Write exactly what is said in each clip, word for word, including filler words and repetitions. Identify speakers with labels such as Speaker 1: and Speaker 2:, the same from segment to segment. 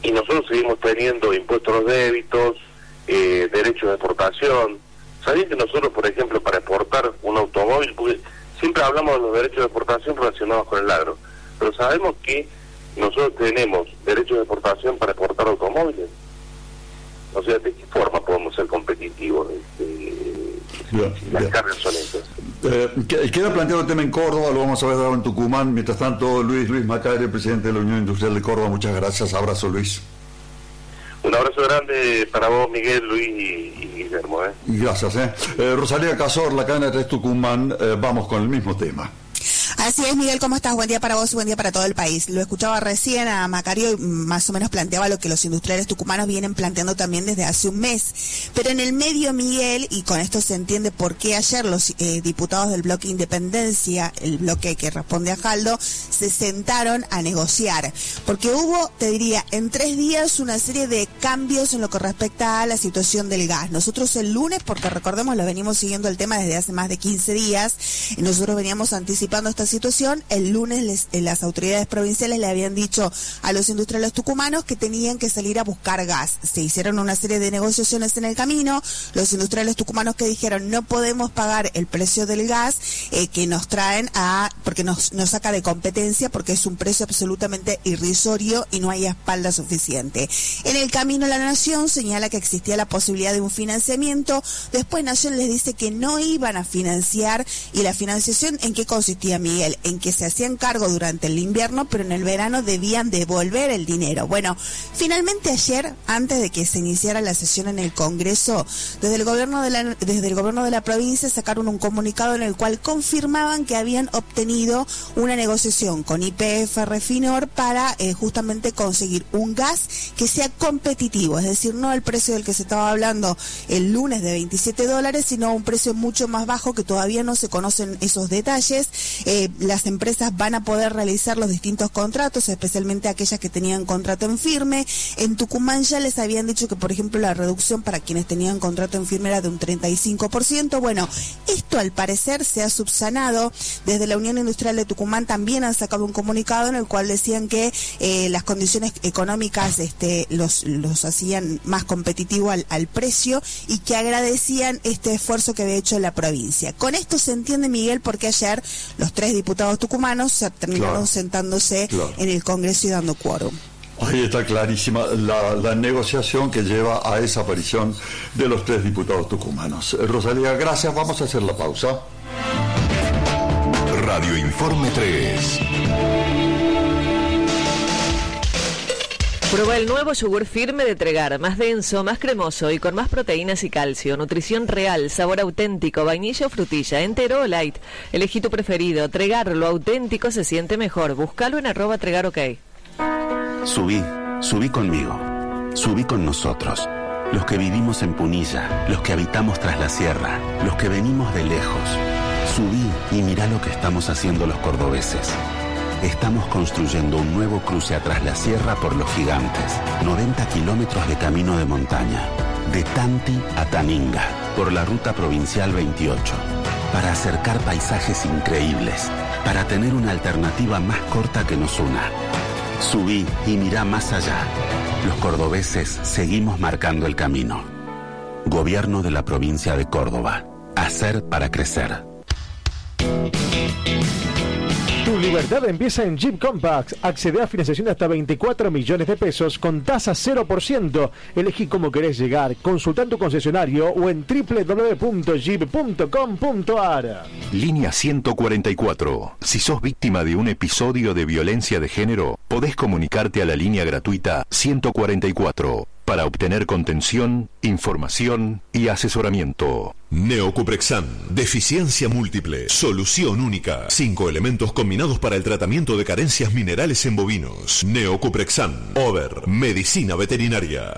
Speaker 1: y nosotros seguimos teniendo impuestos a los débitos, eh, derechos de exportación. ¿Sabían que nosotros, por ejemplo, para exportar un automóvil, porque siempre hablamos de los derechos de exportación relacionados con el agro, pero sabemos que nosotros tenemos derechos de exportación para exportar automóviles? O sea, ¿de qué forma podemos ser competitivos? Este,
Speaker 2: Bien,
Speaker 1: si las
Speaker 2: bien.
Speaker 1: cargas son esas.
Speaker 2: Eh, queda planteado el tema en Córdoba, lo vamos a ver ahora en Tucumán. Mientras tanto, Luis Luis Macari, presidente de la Unión Industrial de Córdoba, muchas gracias. Abrazo, Luis.
Speaker 1: Un abrazo grande para vos, Miguel, Luis y, y Guillermo. ¿eh?
Speaker 2: Gracias. Eh. Eh, Rosalía Cazor, la cadena de tres Tucumán, eh, vamos con el mismo tema.
Speaker 3: Así es, Miguel, ¿cómo estás? Buen día para vos y buen día para todo el país. Lo escuchaba recién a Macario y más o menos planteaba lo que los industriales tucumanos vienen planteando también desde hace un mes. Pero en el medio, Miguel, y con esto se entiende por qué ayer los eh, diputados del bloque Independencia, el bloque que responde a Jaldo, se sentaron a negociar. Porque hubo, te diría, en tres días una serie de cambios en lo que respecta a la situación del gas. Nosotros el lunes, porque recordemos, lo venimos siguiendo el tema desde hace más de quince días, y nosotros veníamos anticipando esta situación. El lunes les, eh, las autoridades provinciales le habían dicho a los industriales tucumanos que tenían que salir a buscar gas. Se hicieron una serie de negociaciones en el camino. Los industriales tucumanos que dijeron no podemos pagar el precio del gas eh, que nos traen a, porque nos, nos saca de competencia, porque es un precio absolutamente irrisorio y no hay espalda suficiente. En el camino la Nación señala que existía la posibilidad de un financiamiento. Después Nación les dice que no iban a financiar. ¿Y la financiación en qué consistía, Miguel? En que se hacían cargo durante el invierno, pero en el verano debían devolver el dinero. Bueno, finalmente ayer, antes de que se iniciara la sesión en el Congreso, desde el gobierno de la, desde el gobierno de la provincia sacaron un comunicado en el cual confirmaban que habían obtenido una negociación con Y P F Refinor para eh, justamente conseguir un gas que sea competitivo, es decir, no el precio del que se estaba hablando el lunes de veintisiete dólares, sino un precio mucho más bajo que todavía no se conocen esos detalles. Eh, las empresas van a poder realizar los distintos contratos, especialmente aquellas que tenían contrato en firme. En Tucumán ya les habían dicho que, por ejemplo, la reducción para quienes tenían contrato en firme era de un treinta y cinco por ciento. Bueno, esto al parecer se ha subsanado. Desde la Unión Industrial de Tucumán también han sacado un comunicado en el cual decían que eh, las condiciones económicas este, los, los hacían más competitivos al, al precio y que agradecían este esfuerzo que había hecho la provincia. Con esto se entiende, Miguel, porque ayer los tres diputados tucumanos se terminaron claro, sentándose claro. en el Congreso y dando quórum.
Speaker 2: Ahí está clarísima la, la negociación que lleva a esa aparición de los tres diputados tucumanos. Rosalía, gracias. Vamos a hacer la pausa.
Speaker 4: Radio Informe tres.
Speaker 5: Prueba el nuevo yogur firme de Tregar, más denso, más cremoso y con más proteínas y calcio. Nutrición real, sabor auténtico, vainilla o frutilla, entero o light. Elegí tu preferido. Tregar, lo auténtico se siente mejor. Búscalo en arroba Tregar OK.
Speaker 6: Subí, subí conmigo. Subí con nosotros. Los que vivimos en Punilla, los que habitamos tras la sierra, los que venimos de lejos. Subí y mirá lo que estamos haciendo los cordobeses. Estamos construyendo un nuevo cruce atrás la sierra por los gigantes. noventa kilómetros de camino de montaña. De Tanti a Taninga, por la ruta provincial veintiocho. Para acercar paisajes increíbles. Para tener una alternativa más corta que nos una. Subí y mirá más allá. Los cordobeses seguimos marcando el camino. Gobierno de la provincia de Córdoba. Hacer para crecer.
Speaker 7: Tu libertad empieza en Jeep Compact. Accede a financiación de hasta veinticuatro millones de pesos con tasa cero por ciento. Elegí cómo querés llegar. Consulta en tu concesionario o en doble u doble u doble u punto jeep punto com punto a r.
Speaker 4: Línea ciento cuarenta y cuatro. Si sos víctima de un episodio de violencia de género, podés comunicarte a la línea gratuita ciento cuarenta y cuatro para obtener contención, información y asesoramiento.
Speaker 8: Neocuprexan, deficiencia múltiple, solución única. Cinco elementos combinados para el tratamiento de carencias minerales en bovinos. Neocuprexan, Over, medicina veterinaria.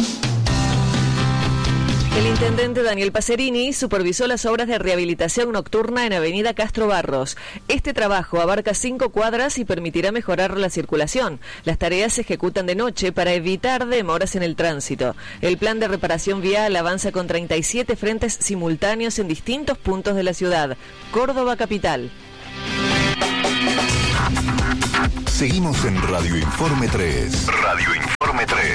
Speaker 5: El intendente Daniel Pacerini supervisó las obras de rehabilitación nocturna en Avenida Castro Barros. Este trabajo abarca cinco cuadras y permitirá mejorar la circulación. Las tareas se ejecutan de noche para evitar demoras en el tránsito. El plan de reparación vial avanza con treinta y siete frentes simultáneos en distintos puntos de la ciudad. Córdoba capital.
Speaker 4: Seguimos en Radio Informe tres. Radio Informe tres.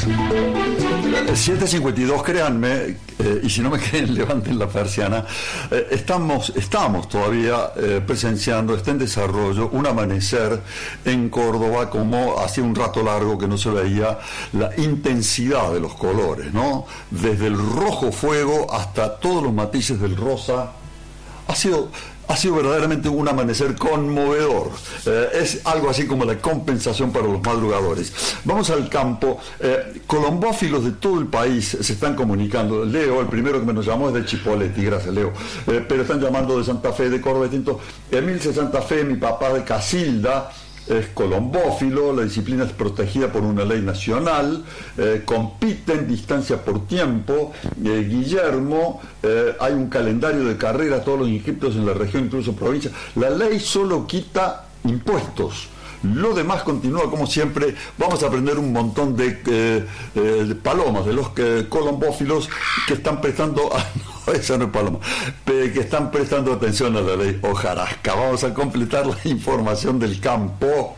Speaker 2: siete cincuenta y dos, créanme, eh, y si no me creen, levanten la persiana. Eh, estamos, estamos todavía eh, presenciando, está en desarrollo, un amanecer en Córdoba, como hacía un rato largo que no se veía la intensidad de los colores, ¿no? Desde el rojo fuego hasta todos los matices del rosa. Ha sido... Ha sido verdaderamente un amanecer conmovedor. Eh, es algo así como la compensación para los madrugadores. Vamos al campo. Eh, colombófilos de todo el país se están comunicando. Leo, el primero que me nos llamó es de Chipoleti, gracias Leo. Eh, pero están llamando de Santa Fe, de Córdoba, de Tinto. Emilce Santa Fe, mi papá de Casilda, es colombófilo, la disciplina es protegida por una ley nacional, eh, compiten distancia por tiempo, eh, Guillermo, eh, hay un calendario de carrera, todos los inscriptos en la región, incluso provincia, la ley solo quita impuestos. Lo demás continúa como siempre. Vamos a aprender un montón de, eh, eh, de palomas, de los que, colombófilos que están prestando... Ah, no, esa no es paloma. Que están prestando atención a la ley hojarasca. Vamos a completar la información del campo.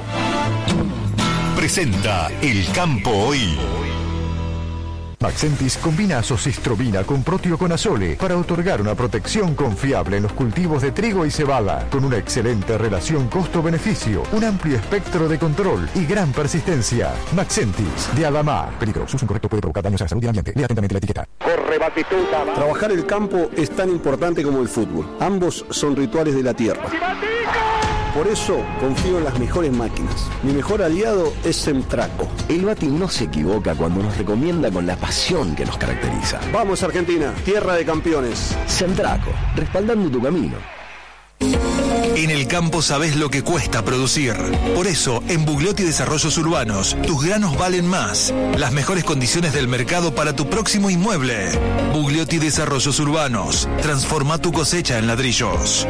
Speaker 4: Presenta El Campo Hoy.
Speaker 9: Maxentis combina azocistrobina con proteoconazole para otorgar una protección confiable en los cultivos de trigo y cebada, con una excelente relación costo-beneficio, un amplio espectro de control y gran persistencia. Maxentis, de Adamá. Peligro, su uso incorrecto puede provocar daños a la salud y al ambiente. Lea atentamente la etiqueta.
Speaker 10: Corre, Batistuta. Trabajar el campo es tan importante como el fútbol. Ambos son rituales de la tierra. Por eso confío en las mejores máquinas. Mi mejor aliado es Semtraco.
Speaker 11: El Bati no se equivoca cuando nos recomienda con la pasión que nos caracteriza.
Speaker 10: Vamos Argentina, tierra de campeones.
Speaker 11: Semtraco, respaldando tu camino.
Speaker 12: En el campo sabés lo que cuesta producir. Por eso, en Bugliotti Desarrollos Urbanos, tus granos valen más. Las mejores condiciones del mercado para tu próximo inmueble. Bugliotti Desarrollos Urbanos. Transforma tu cosecha en ladrillos.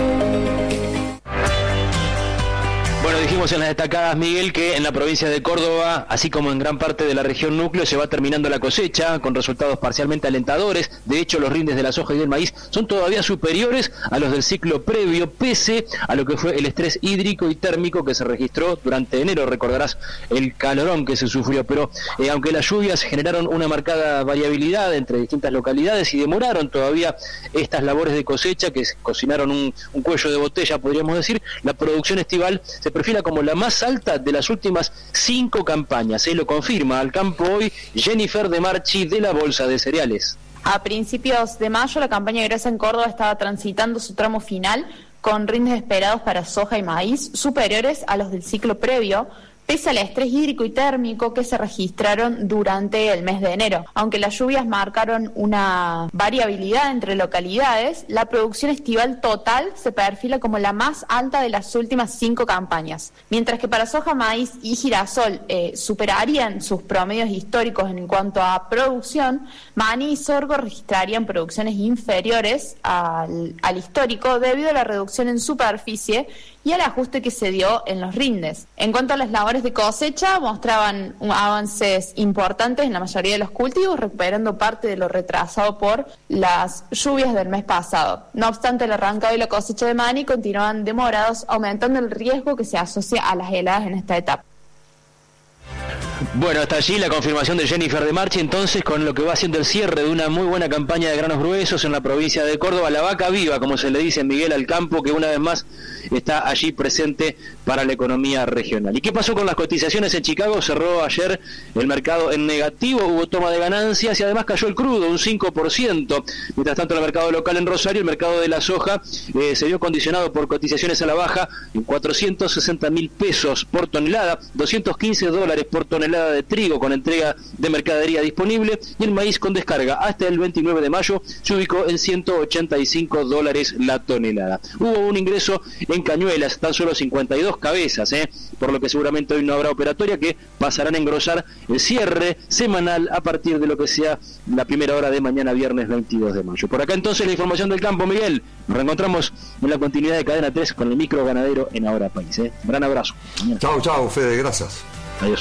Speaker 13: Bueno, dijimos en las destacadas, Miguel, que en la provincia de Córdoba, así como en gran parte de la región núcleo, se va terminando la cosecha con resultados parcialmente alentadores. De hecho, los rindes de la soja y del maíz son todavía superiores a los del ciclo previo, pese a lo que fue el estrés hídrico y térmico que se registró durante enero. Recordarás el calorón que se sufrió, pero eh, aunque las lluvias generaron una marcada variabilidad entre distintas localidades y demoraron todavía estas labores de cosecha, que cocinaron un, un cuello de botella, podríamos decir, la producción estival se perfila como la más alta de las últimas cinco campañas. Se lo confirma al campo hoy Jennifer de Marchi de la Bolsa de Cereales.
Speaker 14: A principios de mayo la campaña de Grasa en Córdoba estaba transitando su tramo final con rindes esperados para soja y maíz superiores a los del ciclo previo, pese al estrés hídrico y térmico que se registraron durante el mes de enero. Aunque las lluvias marcaron una variabilidad entre localidades, la producción estival total se perfila como la más alta de las últimas cinco campañas. Mientras que para soja, maíz y girasol eh, superarían sus promedios históricos en cuanto a producción, maní y sorgo registrarían producciones inferiores al, al histórico debido a la reducción en superficie y al ajuste que se dio en los rindes. En cuanto a las labores de cosecha, mostraban avances importantes en la mayoría de los cultivos, recuperando parte de lo retrasado por las lluvias del mes pasado. No obstante, el arrancado y la cosecha de maní continúan demorados, aumentando el riesgo que se asocia a las heladas en esta etapa.
Speaker 13: Bueno, hasta allí la confirmación de Jennifer de Marchi, entonces, con lo que va siendo el cierre de una muy buena campaña de granos gruesos en la provincia de Córdoba, la vaca viva, como se le dice en Miguel al campo, que una vez más está allí presente para la economía regional. ¿Y qué pasó con las cotizaciones en Chicago? Cerró ayer el mercado en negativo, hubo toma de ganancias y además cayó el crudo, un cinco por ciento. Mientras tanto, en el mercado local en Rosario, el mercado de la soja eh, se vio condicionado por cotizaciones a la baja en cuatrocientos sesenta mil pesos por tonelada, doscientos quince dólares por tonelada de trigo con entrega de mercadería disponible, y el maíz con descarga hasta el veintinueve de mayo se ubicó en ciento ochenta y cinco dólares la tonelada. Hubo un ingreso en cañuelas, tan solo cincuenta y dos cabezas, ¿eh? por lo que seguramente hoy no habrá operatoria, que pasarán a engrosar el cierre semanal a partir de lo que sea la primera hora de mañana viernes veintidós de mayo. Por acá entonces la información del campo, Miguel. Nos reencontramos en la continuidad de Cadena tres con el micro ganadero en Ahora País. ¿eh? Un gran abrazo.
Speaker 2: Chao, chao, Fede, gracias.
Speaker 13: Adiós.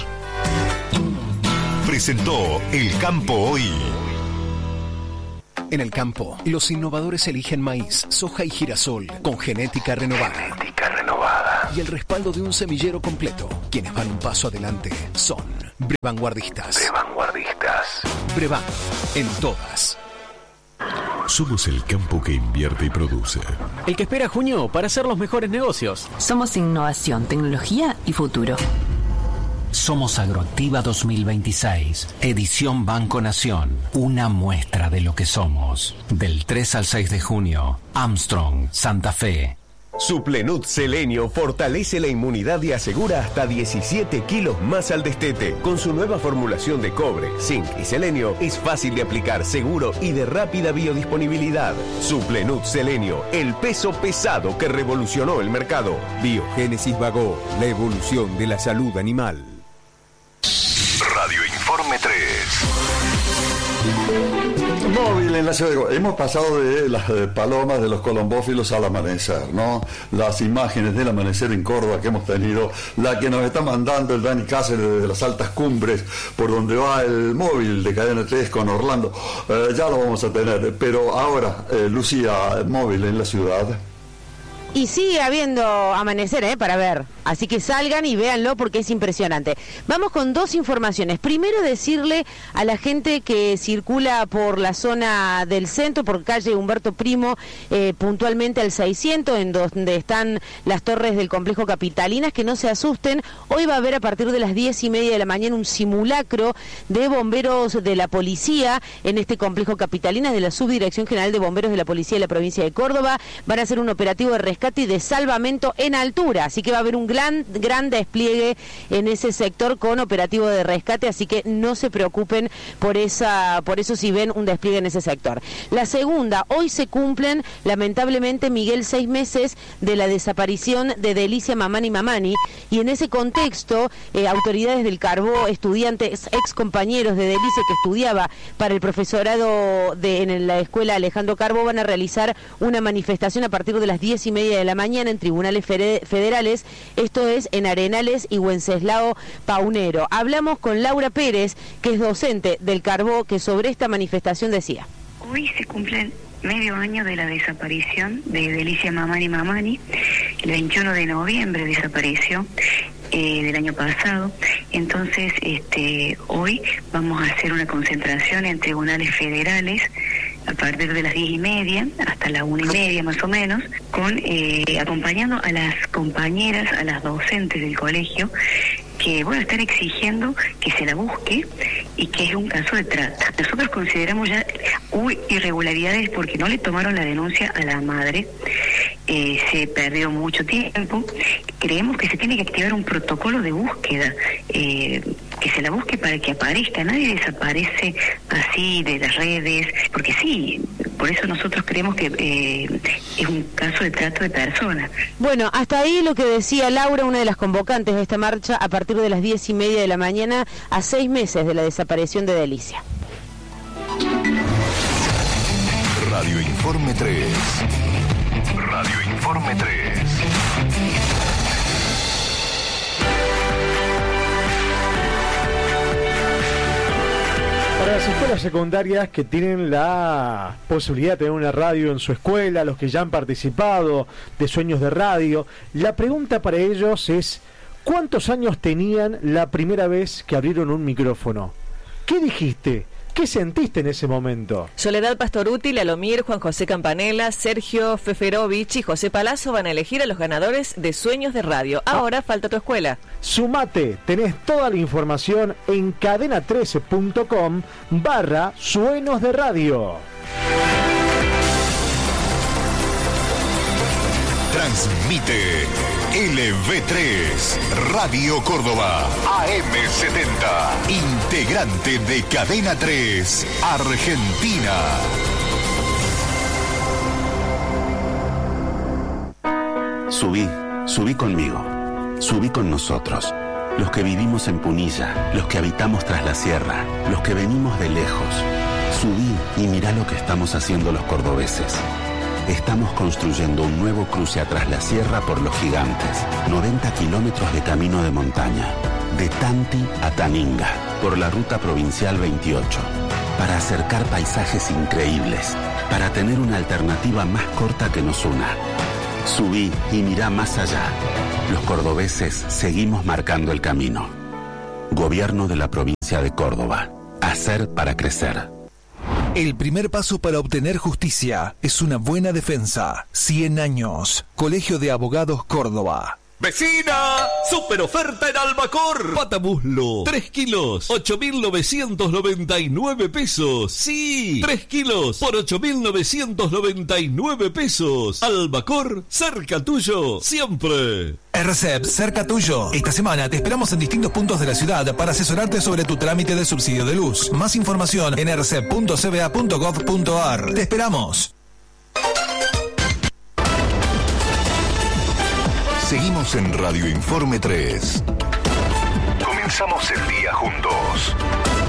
Speaker 4: Presentó El Campo Hoy.
Speaker 15: En el campo, los innovadores eligen maíz, soja y girasol con genética renovada.
Speaker 4: Genética renovada.
Speaker 15: Y el respaldo de un semillero completo. Quienes van un paso adelante son Brevanguardistas.
Speaker 8: Brevanguardistas.
Speaker 15: Brevan, en todas.
Speaker 8: Somos el campo que invierte y produce.
Speaker 16: El que espera junio para hacer los mejores negocios.
Speaker 17: Somos innovación, tecnología y futuro.
Speaker 18: Somos Agroactiva dos mil veintiséis, edición Banco Nación, una muestra de lo que somos. Del tres al seis de junio, Armstrong, Santa Fe.
Speaker 19: Suplenut Selenio fortalece la inmunidad y asegura hasta diecisiete kilos más al destete. Con su nueva formulación de cobre, zinc y selenio, es fácil de aplicar, seguro y de rápida biodisponibilidad. Suplenut Selenio, el peso pesado que revolucionó el mercado. Biogénesis Vagó, la evolución de la salud animal.
Speaker 8: Radio Informe tres.
Speaker 2: Móvil en la ciudad de... Hemos pasado de las de palomas, de los colombófilos al amanecer, ¿no? Las imágenes del amanecer en Córdoba que hemos tenido, la que nos está mandando el Dani Cáceres desde las altas cumbres, por donde va el móvil de Cadena tres con Orlando, eh, ya lo vamos a tener. Pero ahora, eh, Lucía, móvil en la ciudad.
Speaker 20: Y sigue habiendo amanecer, ¿eh? Para ver. Así que salgan y véanlo porque es impresionante. Vamos con dos informaciones. Primero, decirle a la gente que circula por la zona del centro, por calle Humberto Primo, eh, puntualmente al seiscientos, en donde están las torres del complejo Capitalinas, que no se asusten. Hoy va a haber a partir de las diez y media de la mañana un simulacro de bomberos de la policía en este complejo Capitalinas, de la Subdirección General de Bomberos de la Policía de la provincia de Córdoba. Van a hacer un operativo de rescate y de salvamento en altura, así que va a haber un gran, gran despliegue en ese sector con operativo de rescate, así que no se preocupen por esa, por eso si ven un despliegue en ese sector. La segunda, hoy se cumplen lamentablemente, Miguel, seis meses de la desaparición de Delicia Mamani Mamani, y en ese contexto eh, autoridades del Carbó, estudiantes, ex compañeros de Delicia que estudiaba para el profesorado de, en la escuela Alejandro Carbó, van a realizar una manifestación a partir de las diez y media de la mañana en tribunales federales, esto es en Arenales y Wenceslao Paunero. Hablamos con Laura Pérez, que es docente del Carbó, que sobre esta manifestación decía:
Speaker 21: hoy se cumplen medio año de la desaparición de Delicia Mamani Mamani. El veintiuno de noviembre desapareció, eh, del año pasado. Entonces, este, hoy vamos a hacer una concentración en tribunales federales a partir de las diez y media hasta la una y media más o menos, con eh, acompañando a las compañeras, a las docentes del colegio, que bueno, están exigiendo que se la busque y que es un caso de trata. Nosotros consideramos ya hubo irregularidades porque no le tomaron la denuncia a la madre, eh, se perdió mucho tiempo. Creemos que se tiene que activar un protocolo de búsqueda, eh, que se la busque para que aparezca. Nadie desaparece así de las redes, porque sí, por eso nosotros creemos que eh, es un caso de trata de personas.
Speaker 20: Bueno, hasta ahí lo que decía Laura, una de las convocantes de esta marcha, a partir de las diez y media de la mañana, a seis meses de la desaparición de Delicia.
Speaker 8: Radio Informe tres. Radio Informe tres.
Speaker 7: Para las escuelas secundarias que tienen la posibilidad de tener una radio en su escuela, los que ya han participado de Sueños de Radio, la pregunta para ellos es: ¿cuántos años tenían la primera vez que abrieron un micrófono? ¿Qué dijiste? ¿Qué sentiste en ese momento?
Speaker 5: Soledad Pastoruti, Lalomir, Juan José Campanella, Sergio Feferovich y José Palazzo van a elegir a los ganadores de Sueños de Radio. Ahora falta tu escuela.
Speaker 7: Sumate, tenés toda la información en cadena trece punto com barra Sueños de Radio.
Speaker 8: Transmite L V tres, Radio Córdoba, A M setenta, integrante de Cadena tres, Argentina.
Speaker 6: Subí, subí conmigo, subí con nosotros, los que vivimos en Punilla, los que habitamos tras la sierra, los que venimos de lejos. Subí y mirá lo que estamos haciendo los cordobeses. Estamos construyendo un nuevo cruce atrás la sierra por los gigantes, noventa kilómetros de camino de montaña, de Tanti a Taninga, por la ruta provincial veintiocho, para acercar paisajes increíbles, para tener una alternativa más corta que nos una. Subí y mirá más allá. Los cordobeses seguimos marcando el camino. Gobierno de la provincia de Córdoba. Hacer para crecer.
Speaker 12: El primer paso para obtener justicia es una buena defensa. cien años. Colegio de Abogados Córdoba.
Speaker 1: ¡Vecina! ¡Super oferta en Albacor! Pata muslo, tres kilos, ocho mil novecientos noventa y nueve pesos. ¡Sí! tres kilos por ocho mil novecientos noventa y nueve pesos. Albacor, cerca tuyo, siempre.
Speaker 12: R C E P, cerca tuyo. Esta semana te esperamos en distintos puntos de la ciudad para asesorarte sobre tu trámite de subsidio de luz. Más información en r c e p punto c b a punto gov punto a r. Te esperamos.
Speaker 4: Seguimos en Radio Informe tres. Comenzamos el día juntos.